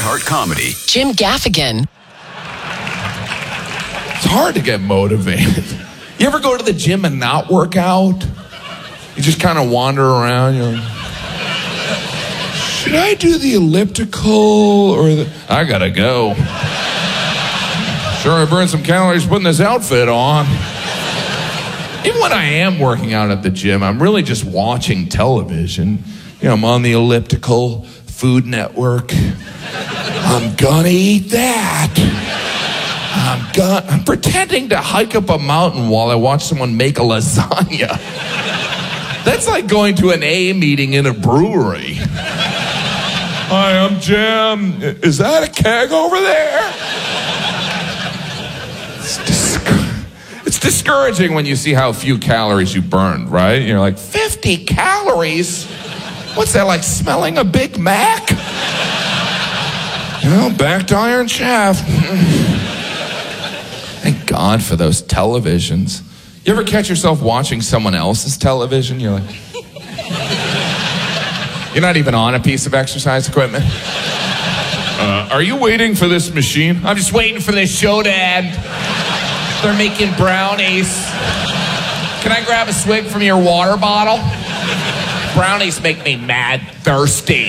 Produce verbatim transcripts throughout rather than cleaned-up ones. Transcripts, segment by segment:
iHeart Comedy. Jim Gaffigan. It's hard to get motivated. You ever go to the gym and not work out? You just kind of wander around. You're like, should I do the elliptical or the... I gotta go. Sure, I burned some calories putting this outfit on. Even when I am working out at the gym, I'm really just watching television. You know, I'm on the elliptical, Food Network. I'm gonna eat that. I'm gonna, I'm pretending to hike up a mountain while I watch someone make a lasagna. That's like going to an A meeting in a brewery. Hi, I'm Jim. Is that a keg over there? It's, discour- it's discouraging when you see how few calories you burned, right? You're like, fifty calories? What's that, like smelling a Big Mac? You know, back to Iron Shaft. Thank God for those televisions. You ever catch yourself watching someone else's television? You're like... You're not even on a piece of exercise equipment. Uh, are you waiting for this machine? I'm just waiting for this show to end. They're making brownies. Can I grab a swig from your water bottle? Brownies make me mad thirsty.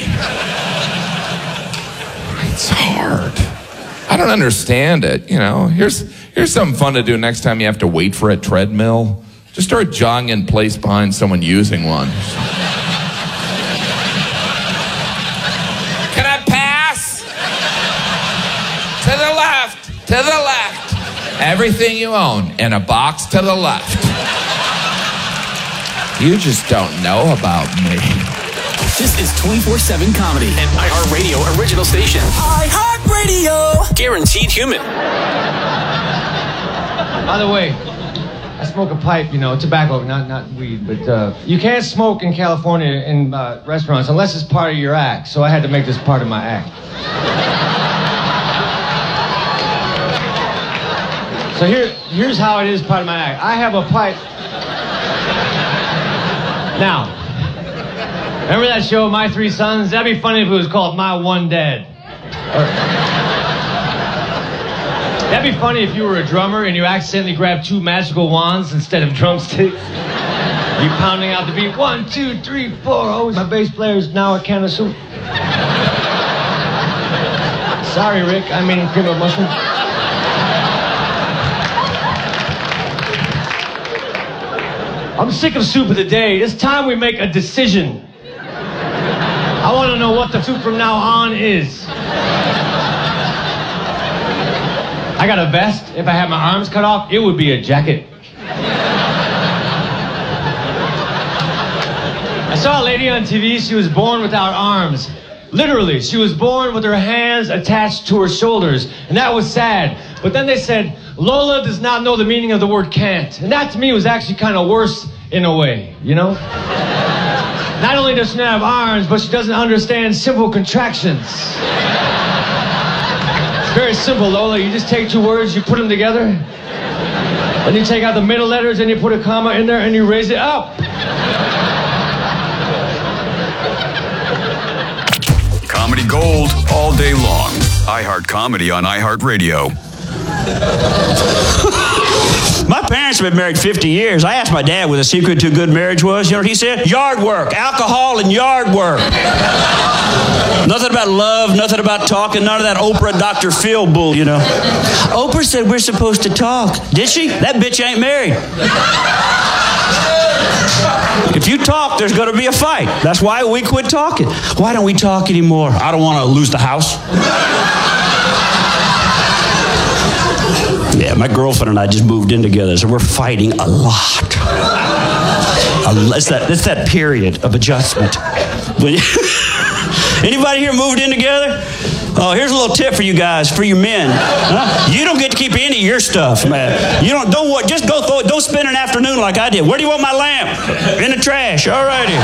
It's hard. I don't understand it, you know. Here's here's something fun to do next time you have to wait for a treadmill. Just start jogging in place behind someone using one. Can I pass? To the left, to the left. Everything you own in a box to the left. You just don't know about me. This is twenty-four seven Comedy, an iHeartRadio original station. iHeartRadio. Guaranteed human. By the way, I smoke a pipe, you know, tobacco, not not weed, but uh, you can't smoke in California in uh, restaurants unless it's part of your act, so I had to make this part of my act. So here, here's how it is part of my act. I have a pipe. Now, remember that show, My Three Sons? That'd be funny if it was called My One Dad. Or, that'd be funny if you were a drummer and you accidentally grabbed two magical wands instead of drumsticks. You pounding out the beat, one, two, three, four. Oh, my bass player is now a can of soup. Sorry, Rick, I mean cream of mushroom. I'm sick of soup of the day. It's time we make a decision. I want to know what the soup from now on is. I got a vest. If I had my arms cut off, it would be a jacket. I saw a lady on T V. She was born without arms. Literally, she was born with her hands attached to her shoulders. And that was sad. But then they said, Lola does not know the meaning of the word can't. And that to me was actually kind of worse in a way, you know? Not only does she not have arms, but she doesn't understand simple contractions. It's very simple, Lola. You just take two words, you put them together, and you take out the middle letters, and you put a comma in there, and you raise it up. Comedy gold all day long. iHeart Comedy on iHeartRadio. My parents have been married fifty years. I asked my dad what the secret to a good marriage was. You know what he said? Yard work, alcohol and yard work. Nothing about love, nothing about talking, none of that Oprah, Doctor Phil bull, you know. Oprah said we're supposed to talk. Did she? That bitch ain't married. If you talk, there's going to be a fight. That's why we quit talking. Why don't we talk anymore? I don't want to lose the house. Yeah, my girlfriend and I just moved in together, so we're fighting a lot. It's that, it's that period of adjustment. When you, anybody here moved in together? Oh, here's a little tip for you guys, for your men. Huh? You don't get to keep any of your stuff, man. You don't, don't what, just go throw it. Don't spend an afternoon like I did. Where do you want my lamp? In the trash. All righty.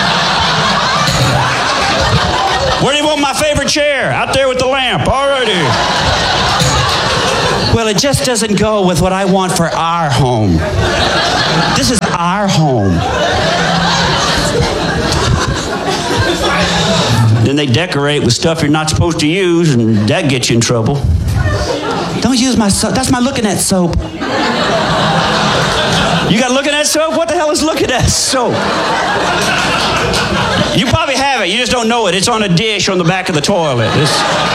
Where do you want my favorite chair? Out there with the lamp. All righty. Well, it just doesn't go with what I want for our home. This is our home. Then then they decorate with stuff you're not supposed to use, and that gets you in trouble. Don't use my soap. That's my Looking At soap. You got Looking At soap? What the hell is Looking At soap? You probably have it. You just don't know it. It's on a dish on the back of the toilet. It's...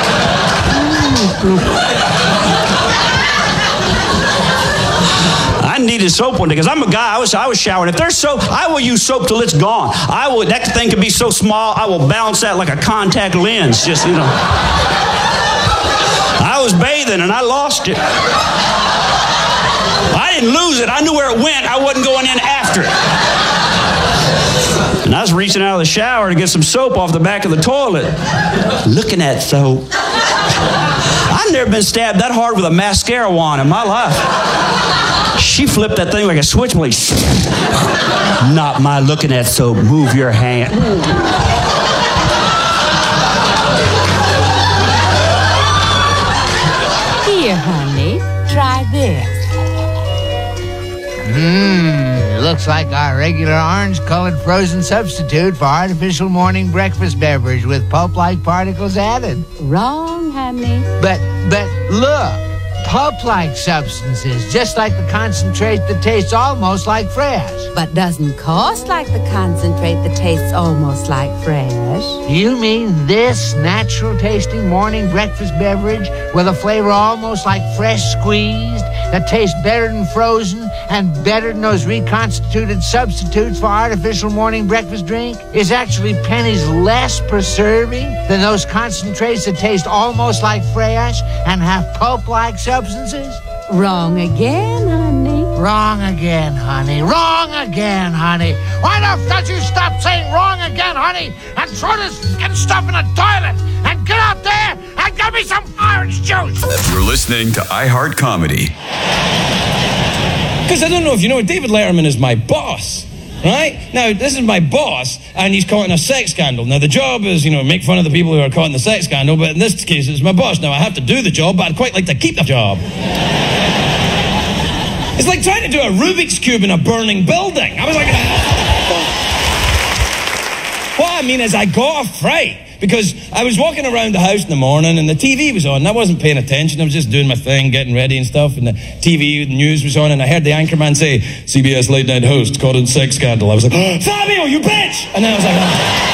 I needed soap one day because I'm a guy. I was I was showering. If there's soap, I will use soap till it's gone. I will. That thing can be so small, I will bounce that like a contact lens. Just, you know. I was bathing and I lost it. I didn't lose it. I knew where it went. I wasn't going in after it. And I was reaching out of the shower to get some soap off the back of the toilet. Looking at soap. I've never been stabbed that hard with a mascara wand in my life. She flipped that thing like a switchblade. Not my Looking At soap. Move your hand. Here, honey. Try this. Mmm, looks like our regular orange-colored frozen substitute for artificial morning breakfast beverage with pulp-like particles added. Wrong, honey. But, but look, pulp-like substances, just like the concentrate that tastes almost like fresh. But doesn't cost like the concentrate that tastes almost like fresh. You mean this natural-tasting morning breakfast beverage with a flavor almost like fresh squeezed, that tastes better than frozen and better than those reconstituted substitutes for artificial morning breakfast drink is actually pennies less preserving than those concentrates that taste almost like fresh and have pulp-like substances? Wrong again, honey. Wrong again, honey. Wrong again, honey. Why the f don't you stop saying wrong again, honey, and throw this fucking stuff in the toilet and get out there and get me some orange juice? You're listening to iHeart Comedy. Because I don't know if you know, David Letterman is my boss, right? Now, this is my boss, and he's caught in a sex scandal. Now, the job is, you know, make fun of the people who are caught in the sex scandal, but in this case, it's my boss. Now, I have to do the job, but I'd quite like to keep the job. It's like trying to do a Rubik's Cube in a burning building. I was like... What I mean is I got a fright. Because I was walking around the house in the morning and the T V was on and I wasn't paying attention. I was just doing my thing, getting ready and stuff, and the T V the news was on and I heard the anchorman say, C B S late night host caught in sex scandal. I was like, oh, Fabio, you bitch! And then I was like,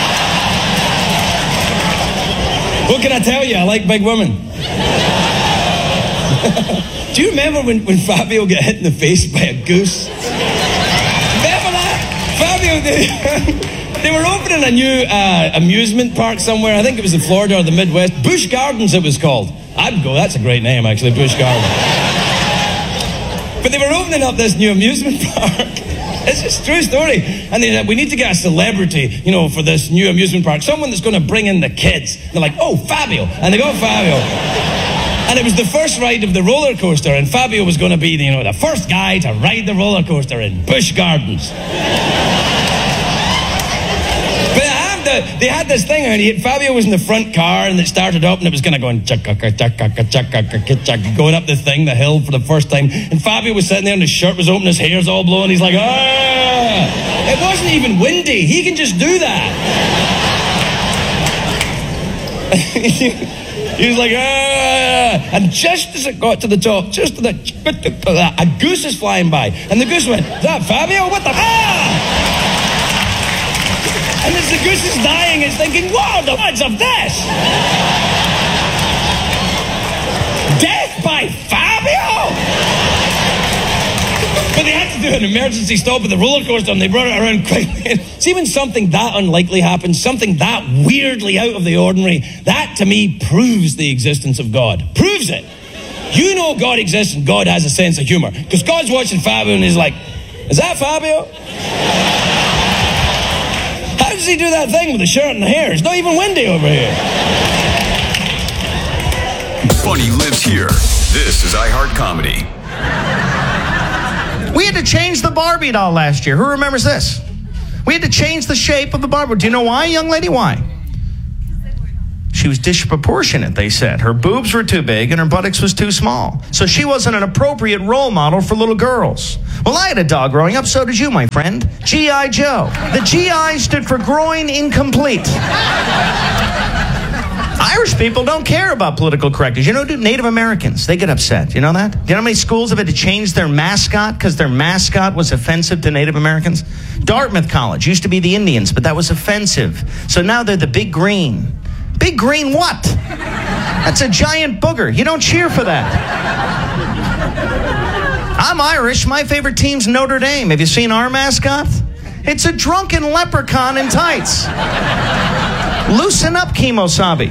oh. What can I tell you? I like big women. Do you remember when, when Fabio got hit in the face by a goose? Remember that? Fabio did... They were opening a new uh, amusement park somewhere. I think it was in Florida or the Midwest. Busch Gardens, it was called. I'd go, that's a great name, actually, Busch Gardens. But they were opening up this new amusement park. It's just a true story. And they said, we need to get a celebrity, you know, for this new amusement park. Someone that's going to bring in the kids. They're like, oh, Fabio. And they got Fabio. And it was the first ride of the roller coaster. And Fabio was going to be, you know, the first guy to ride the roller coaster in Busch Gardens. They had this thing, and he, Fabio was in the front car, and it started up, and it was kind of going going up the thing, the hill for the first time. And Fabio was sitting there, and his shirt was open, his hair's all blowing. He's like, ah! It wasn't even windy. He can just do that. He was like, ah! And just as it got to the top, just to the, a goose is flying by, and the goose went, is that Fabio? What the? Ah! And as the goose is dying, it's thinking, wow, the odds of this! Death by Fabio? But they had to do an emergency stop at the roller coaster and they brought it around quickly. See, when something that unlikely happens, something that weirdly out of the ordinary, that to me proves the existence of God. Proves it. You know God exists and God has a sense of humor. Because God's watching Fabio and he's like, is that Fabio? How does he do that thing with the shirt and the hair? It's not even windy over here. Funny lives here. This is iHeart Comedy. We had to change the Barbie doll last year. Who remembers this? We had to change the shape of the Barbie. Do you know why, young lady? Why? She was disproportionate, they said. Her boobs were too big and her buttocks was too small. So she wasn't an appropriate role model for little girls. Well, I had a doll growing up, so did you, my friend. G I Joe. The G I stood for groin incomplete. Irish people don't care about political correctness. You know, do Native Americans, they get upset. You know that? Do you know how many schools have had to change their mascot because their mascot was offensive to Native Americans? Dartmouth College used to be the Indians, but that was offensive. So now they're the Big Green. Big Green what? That's a giant booger. You don't cheer for that. I'm Irish. My favorite team's Notre Dame. Have you seen our mascot? It's a drunken leprechaun in tights. Loosen up, Kemosabe.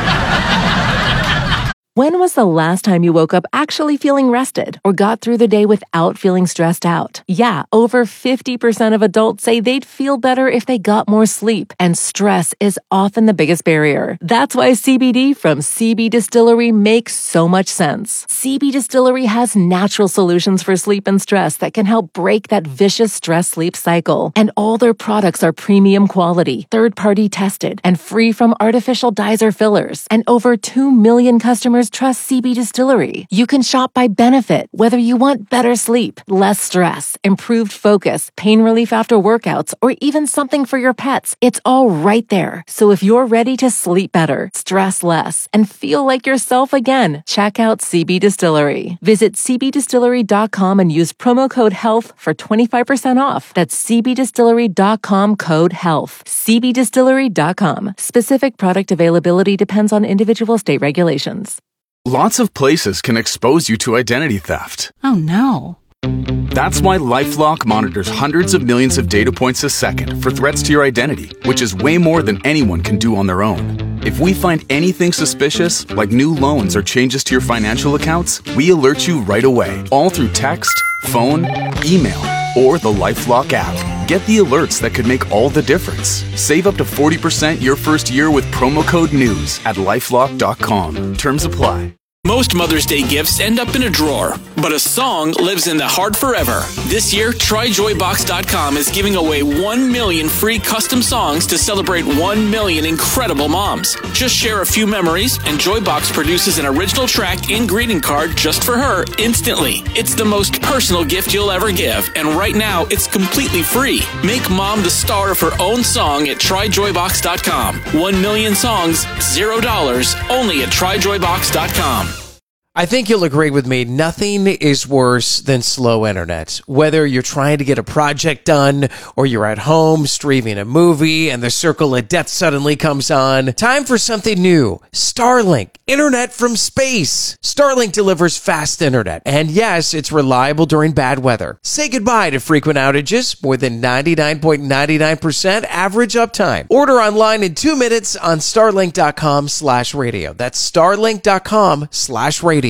When was the last time you woke up actually feeling rested or got through the day without feeling stressed out? Yeah, over fifty percent of adults say they'd feel better if they got more sleep, and stress is often the biggest barrier. That's why C B D from C B Distillery makes so much sense. C B Distillery has natural solutions for sleep and stress that can help break that vicious stress-sleep cycle. And all their products are premium quality, third-party tested, and free from artificial dyes or fillers. And over two million customers trust C B Distillery. You can shop by benefit, whether you want better sleep, less stress, improved focus, pain relief after workouts, or even something for your pets. It's all right there. So if you're ready to sleep better, stress less, and feel like yourself again, check out C B Distillery. Visit c b distillery dot com and use promo code HEALTH for twenty-five percent off. That's c b distillery dot com code HEALTH. c b distillery dot com. Specific product availability depends on individual state regulations. Lots of places can expose you to identity theft. Oh no. That's why LifeLock monitors hundreds of millions of data points a second for threats to your identity, which is way more than anyone can do on their own. If we find anything suspicious, like new loans or changes to your financial accounts, we alert you right away, all through text, phone, email, or the LifeLock app. Get the alerts that could make all the difference. Save up to forty percent your first year with promo code NEWS at lifelock dot com. Terms apply. Most Mother's Day gifts end up in a drawer, but a song lives in the heart forever. This year, try joy box dot com is giving away one million free custom songs to celebrate one million incredible moms. Just share a few memories, and Joybox produces an original track and greeting card just for her instantly. It's the most personal gift you'll ever give, and right now, it's completely free. Make mom the star of her own song at try joy box dot com. One million songs, zero dollars, only at try joy box dot com. I think you'll agree with me, nothing is worse than slow internet. Whether you're trying to get a project done or you're at home streaming a movie and the circle of death suddenly comes on, time for something new. Starlink, internet from space. Starlink delivers fast internet, and yes, it's reliable during bad weather. Say goodbye to frequent outages, more than ninety-nine point nine nine percent average uptime. Order online in two minutes on starlink dot com slash radio. That's starlink dot com slash radio.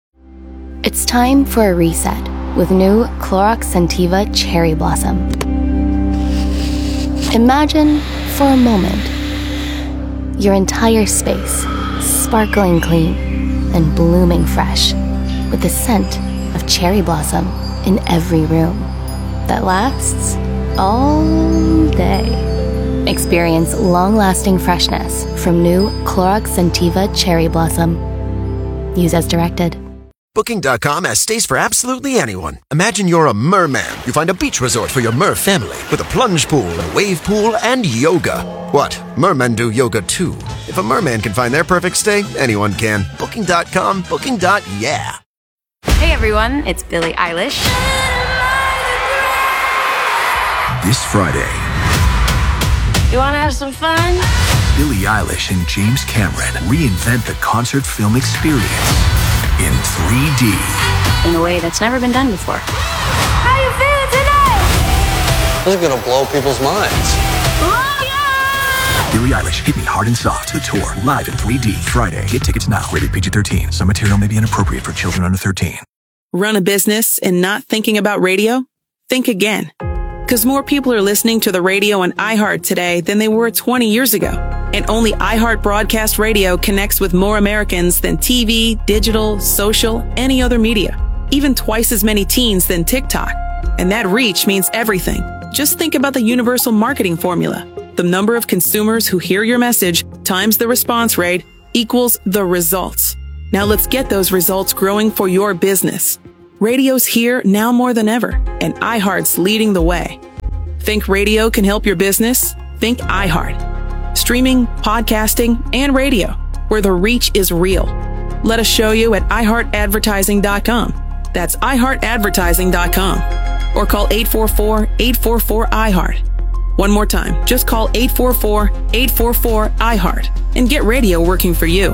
It's time for a reset with new Clorox Scentiva Cherry Blossom. Imagine for a moment your entire space sparkling clean and blooming fresh with the scent of cherry blossom in every room that lasts all day. Experience long-lasting freshness from new Clorox Scentiva Cherry Blossom. Use as directed. Booking dot com has stays for absolutely anyone. Imagine you're a merman. You find a beach resort for your mer family with a plunge pool, a wave pool, and yoga. What? Mermen do yoga too. If a merman can find their perfect stay, anyone can. Booking dot com, booking. Yeah. Hey everyone, it's Billie Eilish. This Friday, You wanna have some fun? Billie Eilish and James Cameron reinvent the concert film experience in three D. In a way that's never been done before. How you feeling tonight? This is gonna blow people's minds. Billie Eilish, Hit Me Hard and Soft, the tour, live in three D, Friday. Get tickets now, rated P G thirteen. Some material may be inappropriate for children under thirteen. Run a business and not thinking about radio? Think again. Because more people are listening to the radio on iHeart today than they were twenty years ago. And only iHeart Broadcast Radio connects with more Americans than T V, digital, social, any other media. Even twice as many teens than TikTok. And that reach means everything. Just think about the universal marketing formula. The number of consumers who hear your message times the response rate equals the results. Now let's get those results growing for your business. Radio's here now more than ever, and iHeart's leading the way. Think radio can help your business? Think iHeart. Streaming, podcasting, and radio. where the reach is real. Let us show you at i heart advertising dot com. That's i heart advertising dot com. Or call eight four four, eight four four, I heart. One more time, just call eight four four, eight four four, I heart and get radio working for you.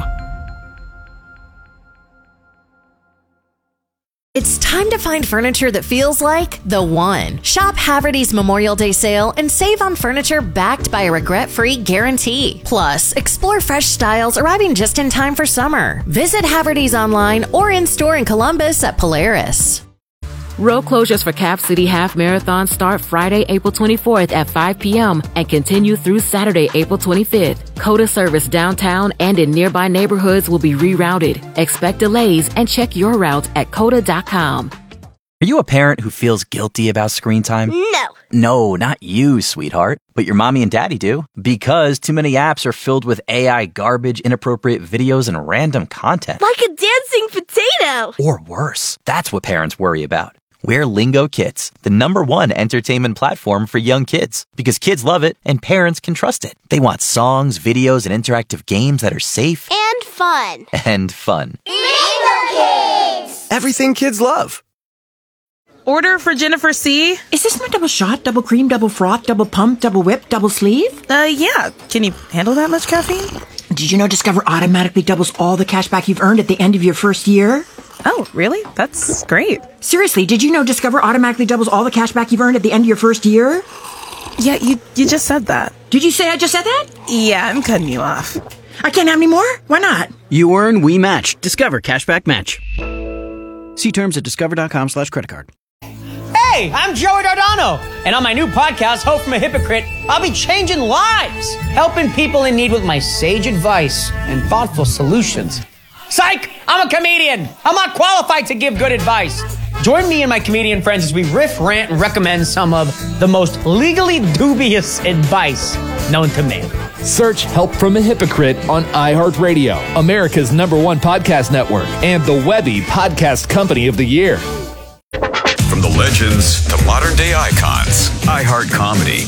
It's time to find furniture that feels like the one. Shop Haverty's Memorial Day sale and save on furniture backed by a regret-free guarantee. Plus, explore fresh styles arriving just in time for summer. Visit Haverty's online or in-store in Columbus at Polaris. Road closures for Cap City Half Marathon start Friday, April twenty-fourth at five p.m. and continue through Saturday, April twenty-fifth. COTA service downtown and in nearby neighborhoods will be rerouted. Expect delays and check your route at cota dot com. Are you a parent who feels guilty about screen time? No. No, not you, sweetheart. But your mommy and daddy do. Because too many apps are filled with A I garbage, inappropriate videos, and random content. Like a dancing potato. Or worse. That's what parents worry about. We're Lingo Kids, the number one entertainment platform for young kids. Because kids love it and parents can trust it. They want songs, videos, and interactive games that are safe. And fun. And fun. Lingo Kids! Everything kids love. Order for Jennifer C. Is this my double shot, double cream, double froth, double pump, double whip, double sleeve? Uh, yeah. Can you handle that much caffeine? Did you know Discover automatically doubles all the cash back you've earned at the end of your first year? Oh, really? That's great. Seriously, did you know Discover automatically doubles all the cash back you've earned at the end of your first year? Yeah, you you just said that. Did you say I just said that? Yeah, I'm cutting you off. I can't have any more? Why not? You earn, we match. Discover Cashback Match. See terms at discover.com slash credit card. Hey, I'm Joey Dardano, and on my new podcast, Hope from a Hypocrite, I'll be changing lives, helping people in need with my sage advice and thoughtful solutions. Psych! I'm a comedian. I'm not qualified to give good advice. Join me and my comedian friends as we riff, rant, and recommend some of the most legally dubious advice known to man. Search Help from a Hypocrite on iHeartRadio, America's number one podcast network, and the Webby Podcast Company of the Year. From the legends to modern day icons, iHeart Comedy.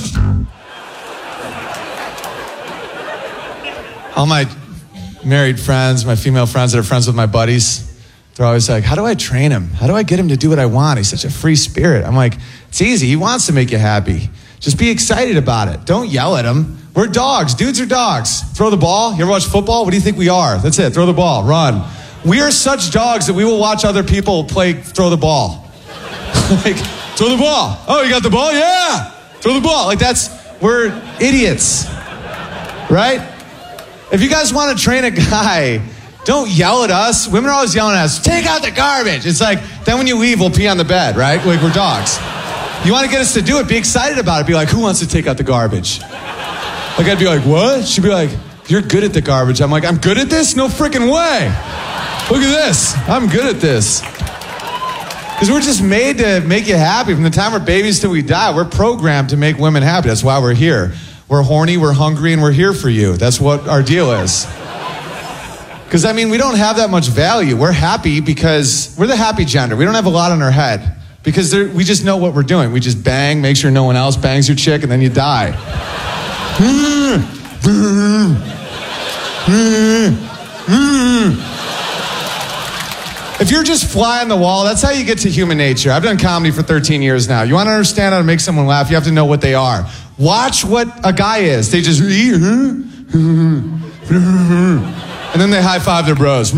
All my married friends, my female friends that are friends with my buddies, they're always like, how do I train him? How do I get him to do what I want? He's such a free spirit. I'm like, it's easy. He wants to make you happy. Just be excited about it. Don't yell at him. We're dogs. Dudes are dogs. Throw the ball. You ever watch football? What do you think we are? That's it. Throw the ball. Run. We are such dogs that we will watch other people play throw the ball. Like, throw the ball. Oh, you got the ball? Yeah. Throw the ball. Like, that's, we're idiots. Right? If you guys want to train a guy, don't yell at us. Women are always yelling at us, take out the garbage. It's like, then when you leave, we'll pee on the bed, right? Like, we're dogs. You want to get us to do it, be excited about it. Be like, who wants to take out the garbage? Like, I'd be like, what? She'd be like, you're good at the garbage. I'm like, I'm good at this? No freaking way. Look at this. I'm good at this. Because we're just made to make you happy. From the time we're babies till we die, we're programmed to make women happy. That's why we're here. We're horny, we're hungry, and we're here for you. That's what our deal is. Because, I mean, we don't have that much value. We're happy because we're the happy gender. We don't have a lot on our head. Because we just know what we're doing. We just bang, make sure no one else bangs your chick, and then you die. If you're just fly on the wall, that's how you get to human nature. I've done comedy for thirteen years now. You want to understand how to make someone laugh, you have to know what they are. Watch what a guy is. They just, and then they high five their bros.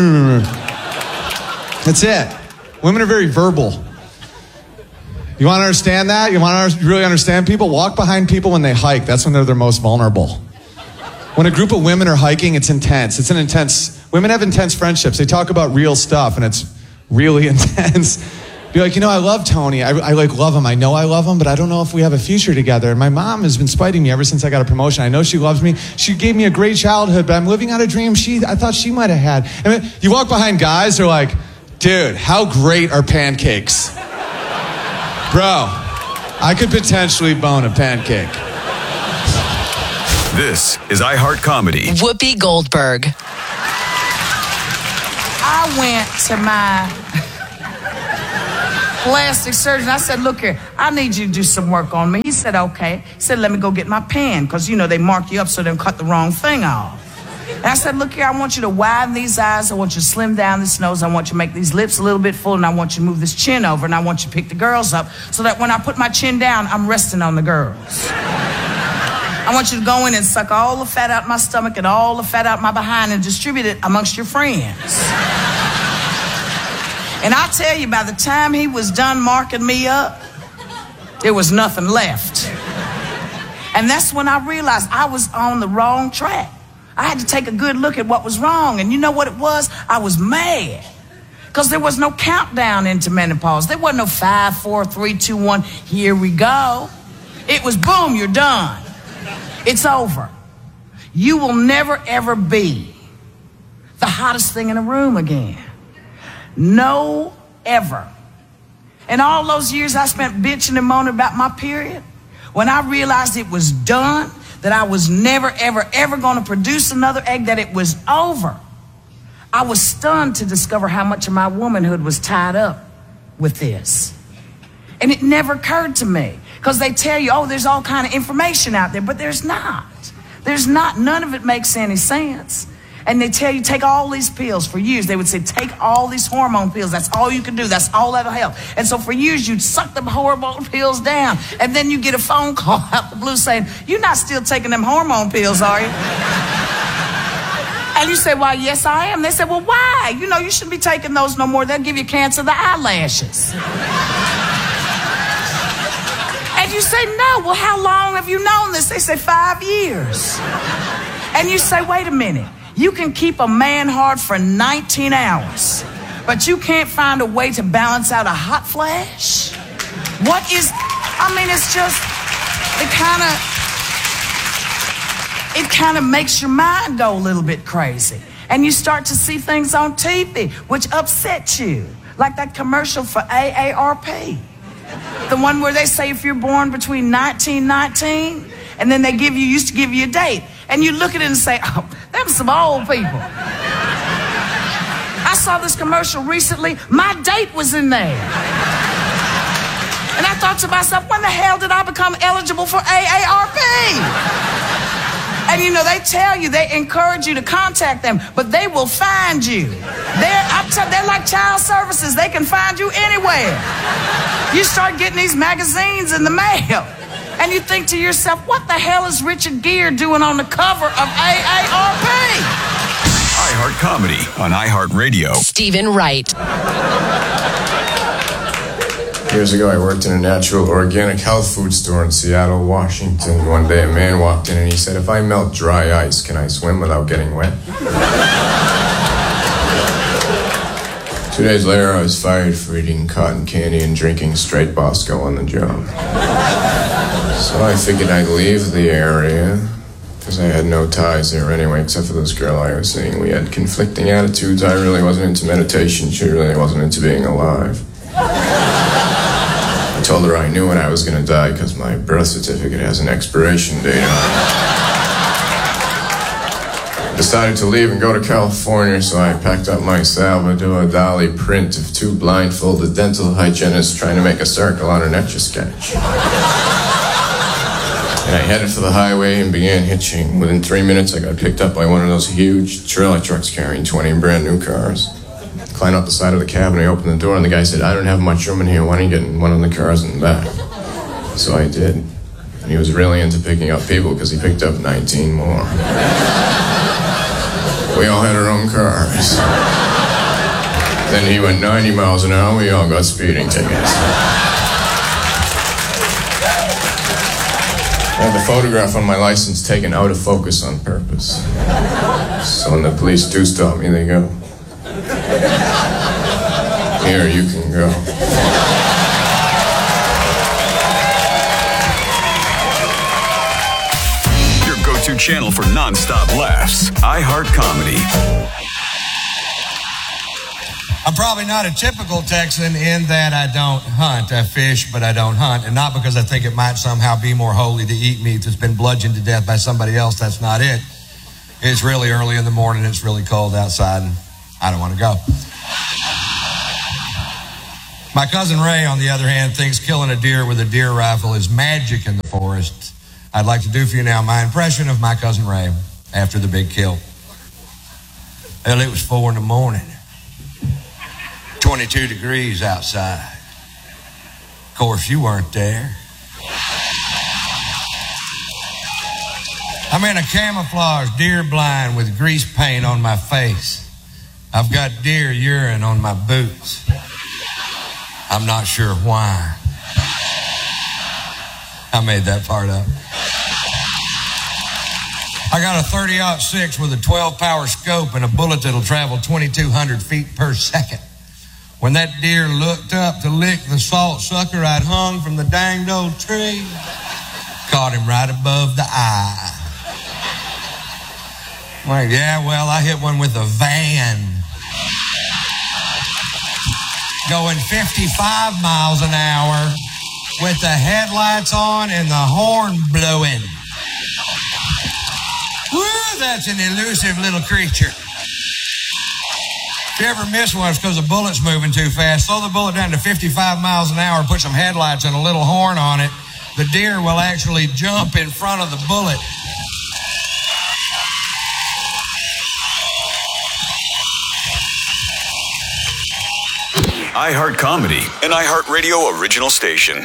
That's it. Women are very verbal. You want to understand that? You want to really understand people? Walk behind people when they hike. That's when they're their most vulnerable. When a group of women are hiking, it's intense. It's an intense, women have intense friendships. They talk about real stuff, and it's really intense. Be like, you know, I love Tony. I, I like love him. I know I love him, but I don't know if we have a future together. And my mom has been spiting me ever since I got a promotion. I know she loves me. She gave me a great childhood, but I'm living out a dream she, I thought she might have had. And then you walk behind guys, they're like, dude, how great are pancakes? Bro, I could potentially bone a pancake. This is iHeart Comedy. Whoopi Goldberg. I went to my plastic surgeon. I said, look here, I need you to do some work on me. He said, okay. He said, let me go get my pen, because, you know, they mark you up so they don't cut the wrong thing off. And I said, look here, I want you to widen these eyes. I want you to slim down this nose. I want you to make these lips a little bit full, and I want you to move this chin over, and I want you to pick the girls up so that when I put my chin down, I'm resting on the girls. I want you to go in and suck all the fat out my stomach and all the fat out my behind and distribute it amongst your friends. And I tell you, by the time he was done marking me up, there was nothing left. And that's when I realized I was on the wrong track. I had to take a good look at what was wrong. And you know what it was? I was mad. Because there was no countdown into menopause. There wasn't no five, four, three, two, one, here we go. It was boom, you're done. It's over. You will never, ever be the hottest thing in a room again. No, ever. And all those years I spent bitching and moaning about my period, when I realized it was done, that I was never, ever, ever going to produce another egg, that it was over, I was stunned to discover how much of my womanhood was tied up with this. And it never occurred to me, because they tell you, oh, there's all kind of information out there, but there's not. There's not. None of it makes any sense. And they tell you, take all these pills. For years, they would say, take all these hormone pills. That's all you can do. That's all that'll help. And so for years, you'd suck them hormone pills down. And then you get a phone call out the blue saying, you're not still taking them hormone pills, are you? And you say, well, yes, I am. They said, well, why? You know, you shouldn't be taking those no more. They'll give you cancer of the eyelashes. And you say, no. Well, how long have you known this? They say, five years. And you say, wait a minute. You can keep a man hard for nineteen hours, but you can't find a way to balance out a hot flash? What is, I mean, it's just, it kind of, it kind of makes your mind go a little bit crazy. And you start to see things on T V, which upset you. Like that commercial for A A R P. The one where they say if you're born between nineteen nineteen, and then they give you, used to give you a date. And you look at it and say, oh, them some old people. I saw this commercial recently. My date was in there. And I thought to myself, when the hell did I become eligible for A A R P? And you know, they tell you, they encourage you to contact them, but they will find you. They're, I'm t- they're like child services. They can find you anywhere. You start getting these magazines in the mail. And you think to yourself, what the hell is Richard Gere doing on the cover of A A R P? iHeart Comedy on iHeartRadio. Stephen Wright. Years ago, I worked in a natural organic health food store in Seattle, Washington. One day, a man walked in and he said, if I melt dry ice, can I swim without getting wet? Two days later, I was fired for eating cotton candy and drinking straight Bosco on the job. So I figured I'd leave the area, because I had no ties there anyway, except for this girl I was seeing. We had conflicting attitudes. I really wasn't into meditation. She really wasn't into being alive. I told her I knew when I was going to die, because my birth certificate has an expiration date on it. I decided to leave and go to California, so I packed up my Salvador Dali print of two blindfolded dental hygienists trying to make a circle on an Etch-a-Sketch. And I headed for the highway and began hitching. Within three minutes, I got picked up by one of those huge trailer trucks carrying twenty brand new cars. I climbed up the side of the cab and I opened the door, and the guy said, I don't have much room in here. Why don't you get in one of the cars in the back? So I did. And he was really into picking up people because he picked up nineteen more. We all had our own cars. Then he went ninety miles an hour. We all got speeding tickets. I had the photograph on my license taken out of focus on purpose. So when the police do stop me, they go, here, you can go. Your go-to channel for non-stop laughs. iHeart Comedy. I'm probably not a typical Texan in that I don't hunt. I fish, but I don't hunt. And not because I think it might somehow be more holy to eat meat that's been bludgeoned to death by somebody else. That's not it. It's really early in the morning. It's really cold outside, and I don't want to go. My cousin Ray, on the other hand, thinks killing a deer with a deer rifle is magic in the forest. I'd like to do for you now my impression of my cousin Ray after the big kill. Well, it was four in the morning. twenty-two degrees outside. Of course, you weren't there. I'm in a camouflage deer blind with grease paint on my face. I've got deer urine on my boots. I'm not sure why. I made that part up. I got a thirty aught six with a twelve power scope and a bullet that'll travel twenty-two hundred feet per second. When that deer looked up to lick the salt sucker I'd hung from the danged old tree, caught him right above the eye. Like, yeah, well, I hit one with a van. Going fifty-five miles an hour with the headlights on and the horn blowing. Woo, that's an elusive little creature. If you ever miss one, it's because the bullet's moving too fast. Slow the bullet down to fifty-five miles an hour, put some headlights and a little horn on it. The deer will actually jump in front of the bullet. iHeart Comedy, an iHeartRadio original station.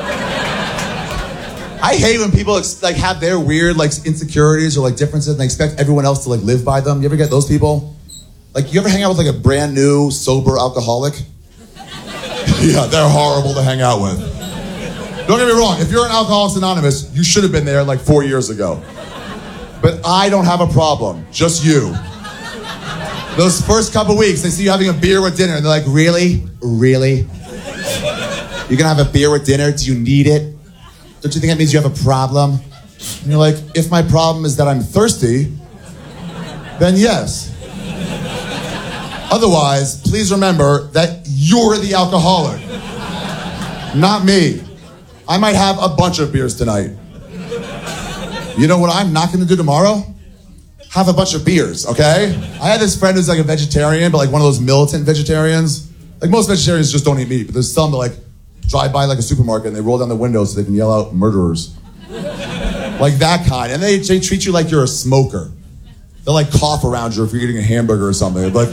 I hate when people like have their weird like insecurities or like differences and they expect everyone else to like live by them. You ever get those people? Like, you ever hang out with like a brand new sober alcoholic? Yeah, they're horrible to hang out with. Don't get me wrong, if you're an Alcoholics Anonymous, you should have been there like four years ago. But I don't have a problem, just you. Those first couple weeks, they see you having a beer with dinner, and they're like, really? Really? You're gonna have a beer with dinner? Do you need it? Don't you think that means you have a problem? And you're like, if my problem is that I'm thirsty, then yes. Otherwise, please remember that you're the alcoholic, not me. I might have a bunch of beers tonight. You know what I'm not gonna do tomorrow? Have a bunch of beers, okay? I had this friend who's like a vegetarian, but like one of those militant vegetarians. Like most vegetarians just don't eat meat, but there's some that like drive by like a supermarket and they roll down the window so they can yell out murderers. Like that kind. And they, they treat you like you're a smoker. They'll like cough around you if you're eating a hamburger or something. Like,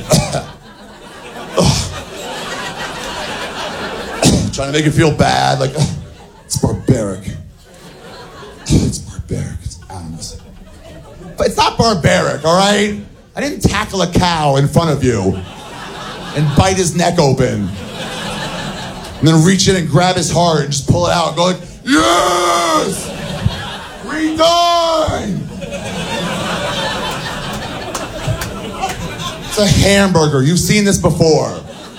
trying to make you feel bad. Like, it's barbaric. It's barbaric. It's animals. But it's not barbaric, all right? I didn't tackle a cow in front of you and bite his neck open. And then reach in and grab his heart and just pull it out and go like, yes! We died! It's a hamburger. You've seen this before.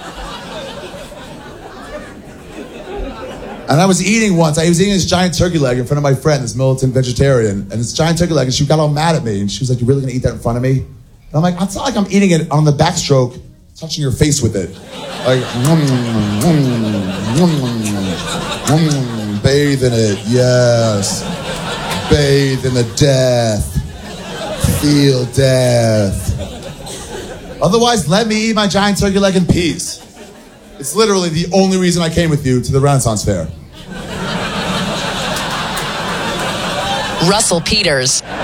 And I was eating once. I was eating this giant turkey leg in front of my friend, this militant vegetarian. And this giant turkey leg, and she got all mad at me. And she was like, "You're really going to eat that in front of me?" And I'm like, it's not like I'm eating it on the backstroke, touching your face with it. Like, mm, mm, mm, mm, bathe in it, yes. Bathe in the death. Feel death. Otherwise, let me eat my giant turkey leg in peace. It's literally the only reason I came with you to the Renaissance Fair. Russell Peters. Look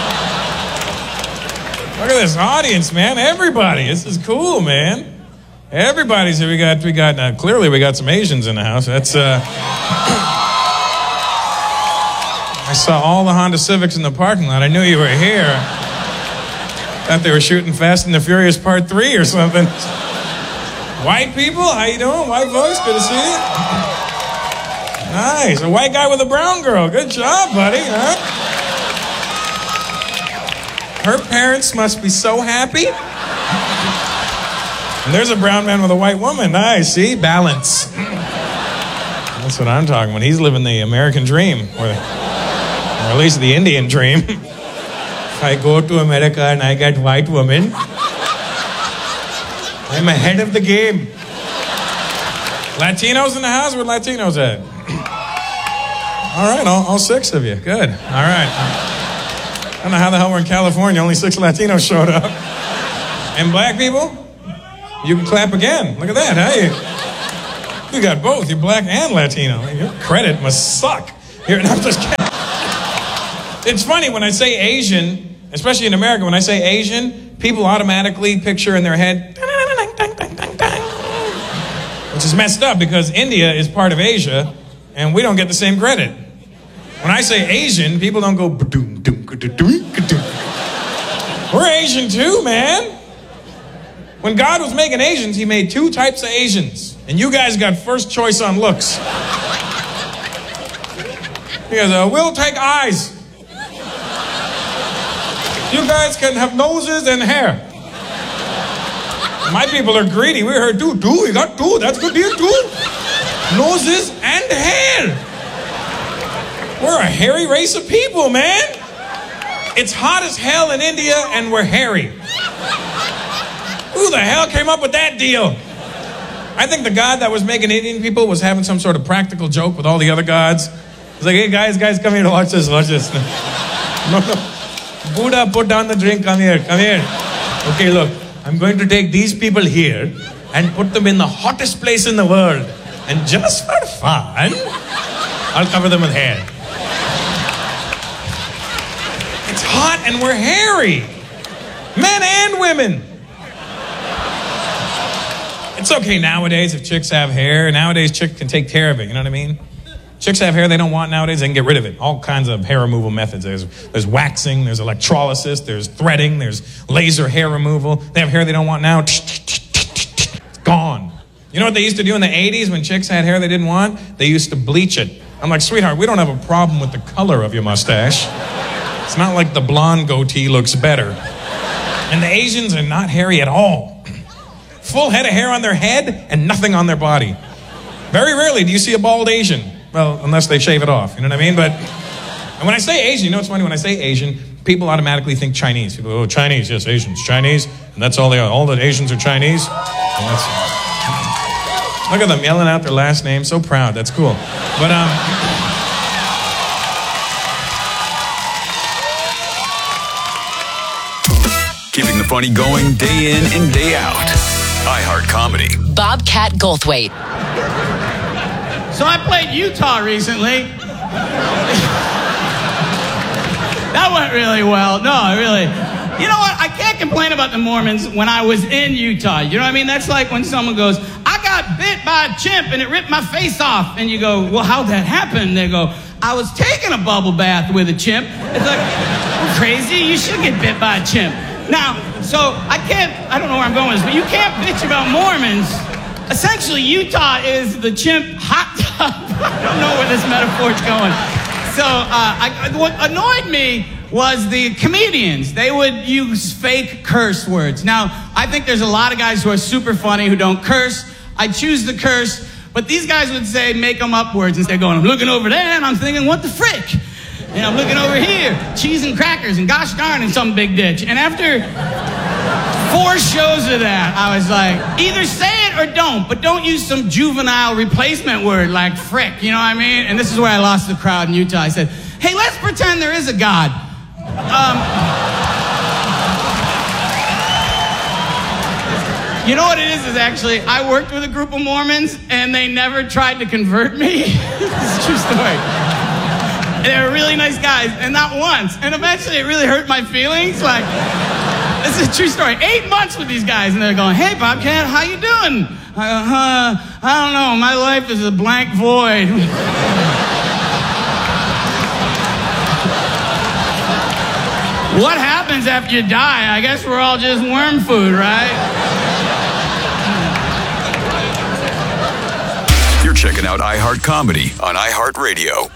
at this audience, man. Everybody. This is cool, man. Everybody's here. We got, we got, uh, clearly we got some Asians in the house. That's, uh... I saw all the Honda Civics in the parking lot. I knew you were here. Thought they were shooting Fast and the Furious Part three or something. White people, how you doing? White folks, good to see you. Nice, a white guy with a brown girl. Good job, buddy, huh? Her parents must be so happy. And there's a brown man with a white woman. Nice, see? Balance. That's what I'm talking about. He's living the American dream, or, or at least the Indian dream. If I go to America and I get white woman, I'm ahead of the game. Latinos in the house? Where Latinos at? All right, all, all six of you. Good. All right. I don't know how the hell we're in California. Only six Latinos showed up. And black people? You can clap again. Look at that. Hey, you got both. You're black and Latino. Your credit must suck. Here, no, I'm just kidding. It's funny when I say Asian, especially in America, when I say Asian, people automatically picture in their head, which is messed up because India is part of Asia and we don't get the same credit. When I say Asian, people don't go, we're Asian too, man. When God was making Asians, he made two types of Asians. And you guys got first choice on looks. He goes, uh, we'll take eyes. You guys can have noses and hair. My people are greedy. We heard two, two, we got two. That's good deal, two. Noses and hair. We're a hairy race of people, man. It's hot as hell in India and we're hairy. Who the hell came up with that deal? I think the God that was making Indian people was having some sort of practical joke with all the other gods. He's like, hey guys, guys, come here to watch this, watch this. No, no. Buddha, put down the drink, come here, come here. Okay, look, I'm going to take these people here and put them in the hottest place in the world. And just for fun, I'll cover them with hair. It's hot and we're hairy. Men and women. It's okay nowadays if chicks have hair. Nowadays, chicks can take care of it, you know what I mean? Chicks have hair they don't want nowadays, they can get rid of it. All kinds of hair removal methods. There's, there's waxing, there's electrolysis, there's threading, there's laser hair removal. They have hair they don't want now. It's gone. You know what they used to do in the eighties when chicks had hair they didn't want? They used to bleach it. I'm like, sweetheart, we don't have a problem with the color of your mustache. It's not like the blonde goatee looks better. And the Asians are not hairy at all. Full head of hair on their head and nothing on their body. Very rarely do you see a bald Asian. Well, unless they shave it off, you know what I mean? But and when I say Asian, you know what's funny? When I say Asian, people automatically think Chinese. People go, oh, Chinese, yes, Asians, Chinese. And that's all they are. All the Asians are Chinese. And that's, look at them yelling out their last name. So proud. That's cool. But, um... keeping the funny going day in and day out. iHeart Comedy. Bobcat Goldthwait. So I played Utah recently. That went really well. No, really. You know what? I can't complain about the Mormons when I was in Utah. You know what I mean? That's like when someone goes, I got bit by a chimp and it ripped my face off. And you go, well, how'd that happen? They go, I was taking a bubble bath with a chimp. It's like, you're crazy. You should get bit by a chimp. Now, so I can't, I don't know where I'm going with this, but you can't bitch about Mormons. Essentially, Utah is the chimp hot tub. I don't know where this metaphor's going. So, uh, I, what annoyed me was the comedians. They would use fake curse words. Now, I think there's a lot of guys who are super funny who don't curse. I choose to curse, but these guys would say, make them up words instead of going, I'm looking over there and I'm thinking, what the frick? And I'm looking over here, cheese and crackers and gosh darn in some big ditch. And after four shows of that, I was like, either say it or don't, but don't use some juvenile replacement word like frick, you know what I mean? And this is where I lost the crowd in Utah. I said, hey, let's pretend there is a God. Um, you know what it is, is actually, I worked with a group of Mormons and they never tried to convert me. It's a true story. And they were really nice guys, and not once. And eventually it really hurt my feelings. Like, this is a true story. Eight months with these guys, and they're going, hey, Bobcat, how you doing? I go, huh, I don't know. My life is a blank void. What happens after you die? I guess we're all just worm food, right? You're checking out iHeart Comedy on iHeartRadio.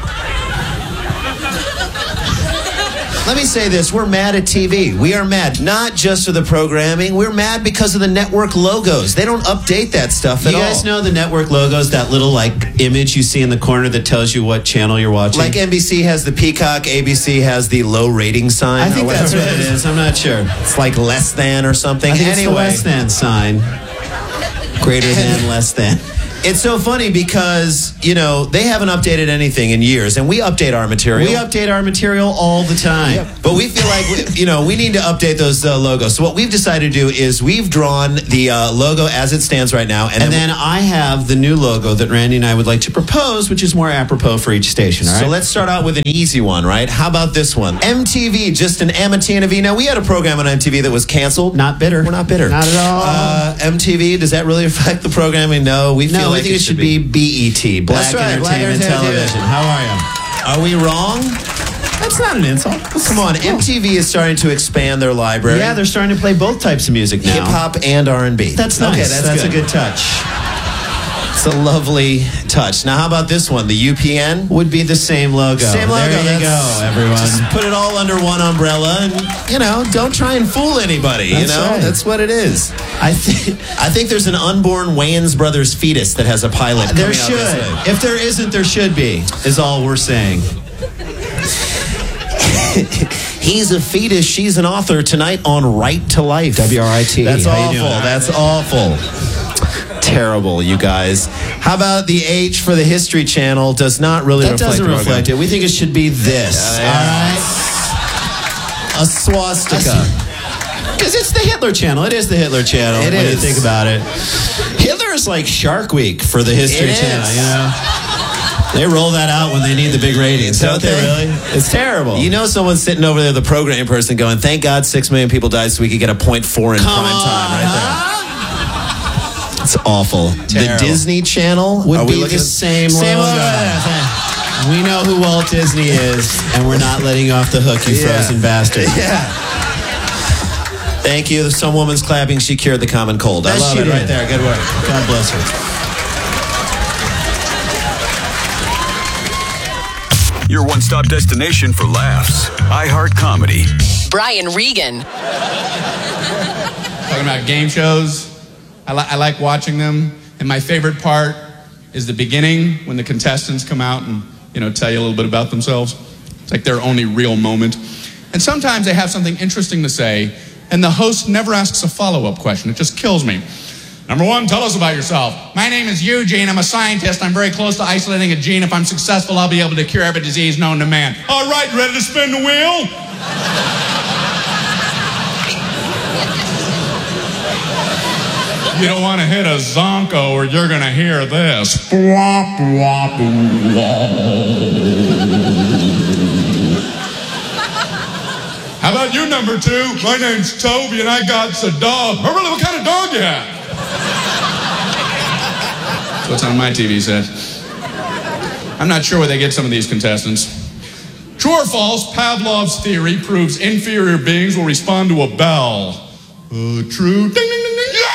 Let me say this, we're mad at T V. We are mad, not just for the programming. We're mad because of the network logos. They don't update that stuff at all. You guys know the network logos, that little like image you see in the corner that tells you what channel you're watching? Like N B C has the peacock, A B C has the low rating sign. I think that's what it is. I'm not sure. It's like less than or something. I think Anyway. it's the less than sign. Greater than, less than. It's so funny because you know, they haven't updated anything in years, and we update our material. We update our material all the time. Yep. But we feel like, we, you know, we need to update those uh, logos. So what we've decided to do is we've drawn the uh, logo as it stands right now. And, And then, then I have the new logo that Randy and I would like to propose, which is more apropos for each station, all right? So let's start out with an easy one, right? How about this one? M T V, just an M T V. Now, we had a program on M T V that was canceled. Not bitter. We're not bitter. Not at all. Uh, M T V, does that really affect the programming? No, we feel no, like I think it should be B E T, Black That's right, Black Entertainment Entertainment Television. How are you? Are we wrong? That's not an insult. Come on, M T V is starting to expand their library. Yeah, they're starting to play both types of music now. Hip hop and R and B. That's nice. Okay, that's, that's good. a good touch. It's a lovely touch. Now, how about this one? The U P N would be the same logo. Same logo. There you That's, go, everyone. Just put it all under one umbrella, and you know, don't try and fool anybody. That's you know, right. that's what it is. I think I think there's an unborn Wayans Brothers fetus that has a pilot. There coming out should. this way. If there isn't, there should be. Is all we're saying. He's a fetus. She's an author tonight on Right to Life. W R I T. That's How you awful. doing? That's awful. Terrible, you guys. How about the H for the History Channel? Does not really That reflect doesn't the program. reflect it. We think it should be this. Yeah, yeah. All right. A swastika. Because it's the Hitler Channel. It is the Hitler Channel. It when is. you think about it. Hitler is like Shark Week for the History It Channel. is. You know, they roll that out when they need the big ratings. Don't they? Really? It's terrible. You know, someone's sitting over there, the programming person, going, "Thank God, six million people died, so we could get a point four in Come prime on, time." Right huh? there. It's awful. The Terrible. Disney Channel Would are we be looking the at- same, same logo. logo. We know who Walt Disney is, and we're not letting you off the hook, you Yeah. frozen bastard. Yeah. Thank you. Some woman's clapping. She cured the common cold. I That love she it right did. there. Good work. God bless her. Your one-stop destination for laughs. iHeart Comedy. Brian Regan. Talking about game shows, I, li- I like watching them, and my favorite part is the beginning when the contestants come out and, you know, tell you a little bit about themselves. It's like their only real moment. And sometimes they have something interesting to say, and the host never asks a follow-up question. It just kills me. Number one, tell us about yourself. My name is Eugene. I'm a scientist. I'm very close to isolating a gene. If I'm successful, I'll be able to cure every disease known to man. All right, ready to spin the wheel? You don't want to hit a zonko or you're going to hear this. How about you, number two? My name's Toby and I got a dog. Oh, really? What kind of dog you have? That's what's on my T V set. I'm not sure where they get some of these contestants. True or false, Pavlov's theory proves inferior beings will respond to a bell. Uh, true. Ding, ding, ding, ding. Yeah!